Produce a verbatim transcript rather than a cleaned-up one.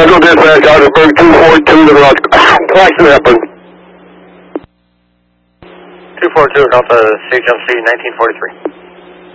Central Dispatch, Augsburg two four two to the left. Flash happen. two four two, Delta C H M C nineteen forty-three.